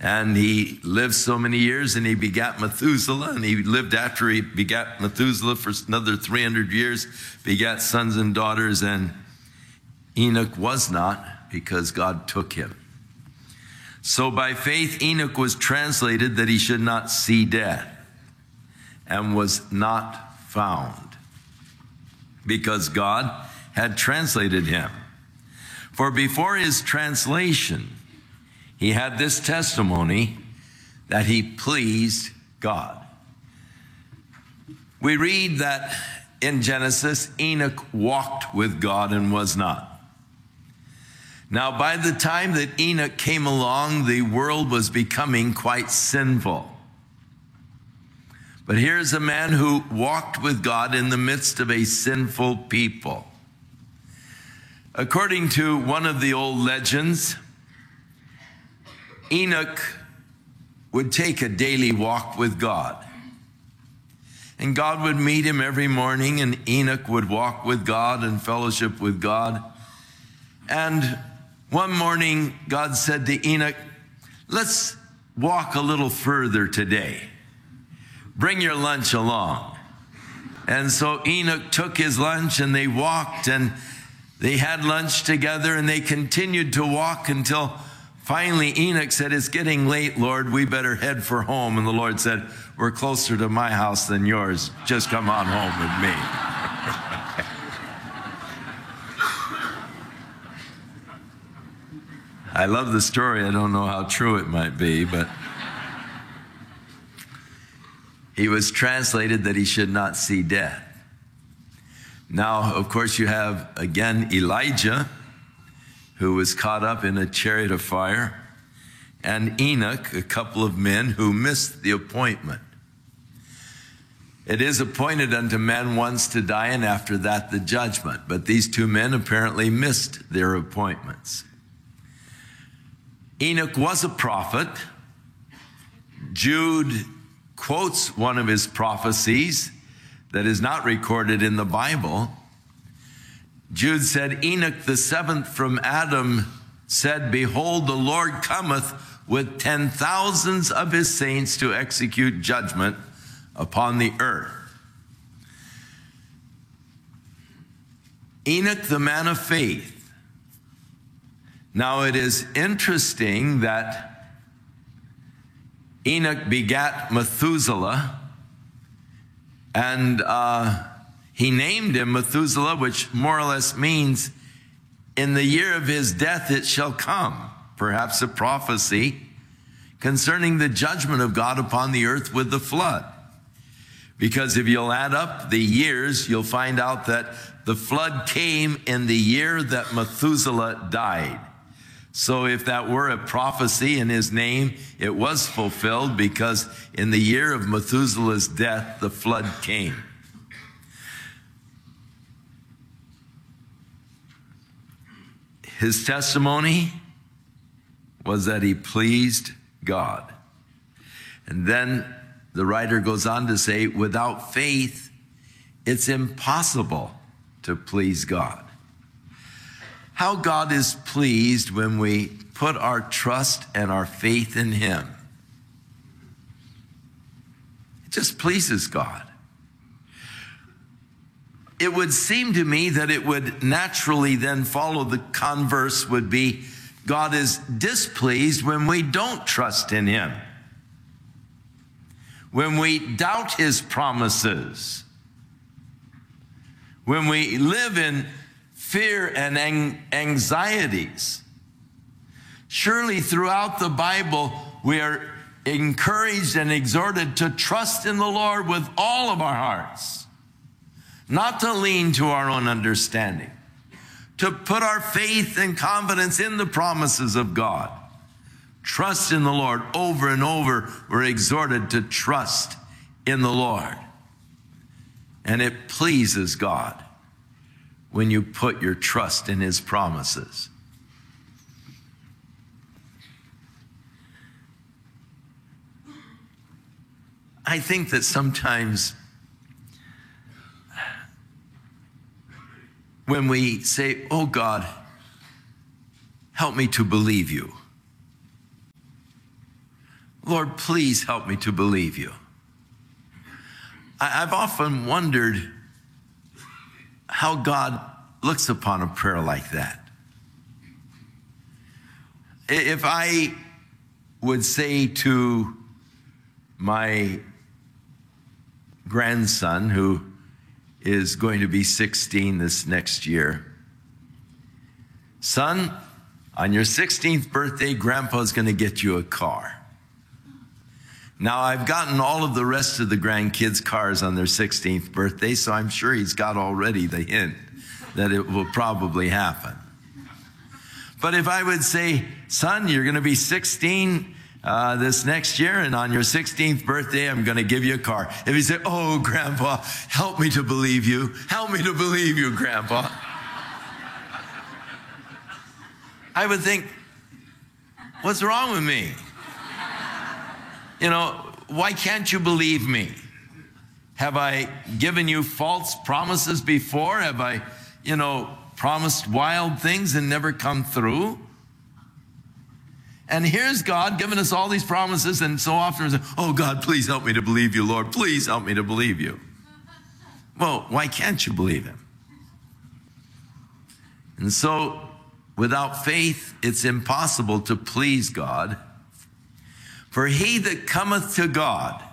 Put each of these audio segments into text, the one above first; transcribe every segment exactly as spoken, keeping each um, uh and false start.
And he lived so many years, and he begat Methuselah, and he lived after he begat Methuselah for another three hundred years, begat sons and daughters, and Enoch was not, because God took him. So by faith Enoch was translated that he should not see death, and was not found, because God had translated him. For before his translation, he had this testimony that he pleased God. We read that in Genesis, Enoch walked with God and was not. Now, by the time that Enoch came along, the world was becoming quite sinful. But here's a man who walked with God in the midst of a sinful people. According to one of the old legends, Enoch would take a daily walk with God. And God would meet him every morning, and Enoch would walk with God and fellowship with God. And one morning, God said to Enoch, let's walk a little further today. Bring your lunch along. And so Enoch took his lunch, and they walked, and they had lunch together, and they continued to walk until finally Enoch said, it's getting late, Lord, we better head for home. And the Lord said, we're closer to my house than yours. Just come on home with me. I love the story. I don't know how true it might be, but he was translated that he should not see death. Now, of course, you have, again, Elijah, who was caught up in a chariot of fire, and Enoch, a couple of men who missed the appointment. It is appointed unto man once to die, and after that the judgment. But these two men apparently missed their appointments. Enoch was a prophet. Jude quotes one of his prophecies that is not recorded in the Bible. Jude said, Enoch the seventh from Adam said, behold, the Lord cometh with ten thousands of his saints to execute judgment upon the earth. Enoch, the man of faith. Now it is interesting that Enoch begat Methuselah, and uh, he named him Methuselah, which more or less means, in the year of his death it shall come. Perhaps a prophecy concerning the judgment of God upon the earth with the flood. Because if you'll add up the years, you'll find out that the flood came in the year that Methuselah died. So if that were a prophecy in his name, it was fulfilled, because in the year of Methuselah's death, the flood came. His testimony was that he pleased God. And then the writer goes on to say, without faith, it's impossible to please God. How God is pleased when we put our trust and our faith in him. It just pleases God. It would seem to me that it would naturally then follow, the converse would be, God is displeased when we don't trust in him, when we doubt his promises, when we live in fear and anxieties. Surely throughout the Bible, we are encouraged and exhorted to trust in the Lord with all of our hearts, not to lean to our own understanding, to put our faith and confidence in the promises of God. Trust in the Lord. Over and over, we're exhorted to trust in the Lord. And it pleases God when you put your trust in his promises. I think that sometimes when we say, oh God, help me to believe you, Lord, please help me to believe you. I, I've often wondered how God looks upon a prayer like that. If I would say to my grandson, who is going to be sixteen this next year, son, on your sixteenth birthday, Grandpa's going to get you a car. Now, I've gotten all of the rest of the grandkids' cars on their sixteenth birthday, so I'm sure he's got already the hint that it will probably happen. But if I would say, son, you're going to be sixteen uh, this next year, and on your sixteenth birthday, I'm going to give you a car. If he said, oh, Grandpa, help me to believe you. Help me to believe you, Grandpa. I would think, what's wrong with me? You know, why can't you believe me? Have I given you false promises before? Have I, you know, promised wild things and never come through? And here's God giving us all these promises, and so often we say, oh, God, please help me to believe you, Lord. Please help me to believe you. Well, why can't you believe him? And so, without faith, it's impossible to please God. For he that cometh to God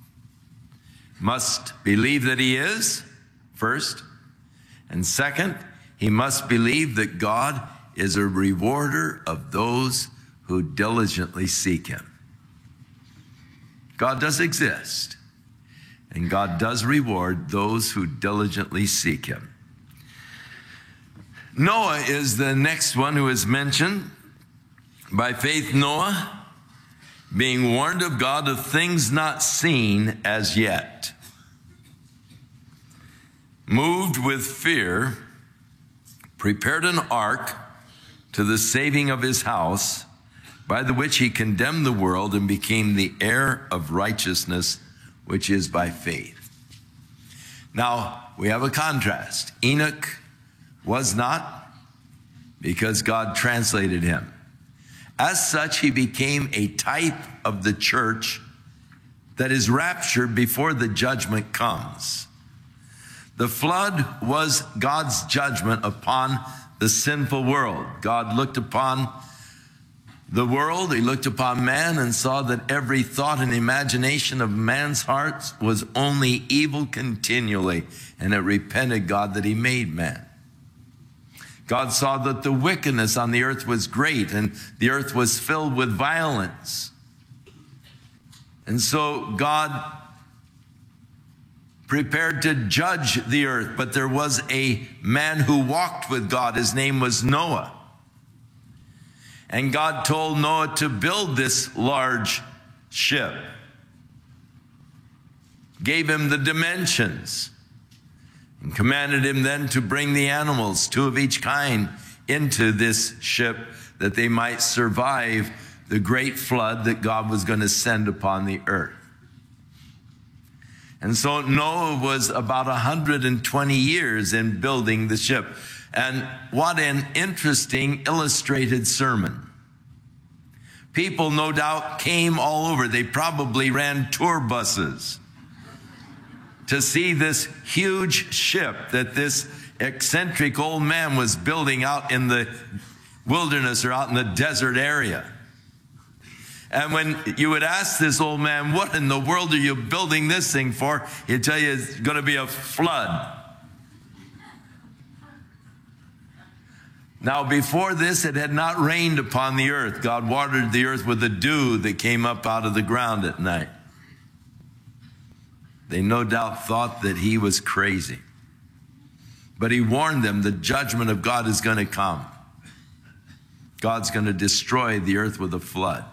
must believe that he is, first. And second, he must believe that God is a rewarder of those who diligently seek him. God does exist, and God does reward those who diligently seek him. Noah is the next one who is mentioned. By faith, Noah, being warned of God of things not seen as yet, moved with fear, prepared an ark to the saving of his house, by the which he condemned the world and became the heir of righteousness, which is by faith. Now, we have a contrast. Enoch was not, because God translated him. As such, he became a type of the church that is raptured before the judgment comes. The flood was God's judgment upon the sinful world. God looked upon the world, he looked upon man and saw that every thought and imagination of man's hearts was only evil continually, and it repented God that he made man. God saw that the wickedness on the earth was great, and the earth was filled with violence. And so God prepared to judge the earth, but there was a man who walked with God. His name was Noah. And God told Noah to build this large ship, gave him the dimensions, and commanded him then to bring the animals, two of each kind, into this ship that they might survive the great flood that God was going to send upon the earth. And so Noah was about one hundred twenty years in building the ship. And what an interesting illustrated sermon. People, no doubt, came all over. They probably ran tour buses to see this huge ship that this eccentric old man was building out in the wilderness or out in the desert area. And when you would ask this old man, what in the world are you building this thing for? He'd tell you it's going to be a flood. Now, before this, it had not rained upon the earth. God watered the earth with the dew that came up out of the ground at night. They no doubt thought that he was crazy. But he warned them the judgment of God is going to come. God's going to destroy the earth with a flood.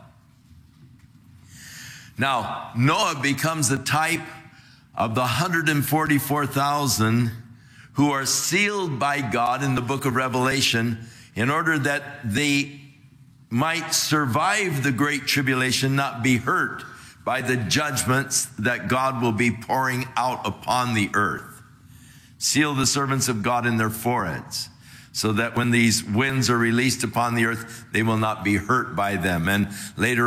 Now, Noah becomes a type of the one hundred forty-four thousand who are sealed by God in the book of Revelation in order that they might survive the great tribulation, not be hurt by the judgments that God will be pouring out upon the earth. Seal the servants of God in their foreheads, so that when these winds are released upon the earth, they will not be hurt by them. And later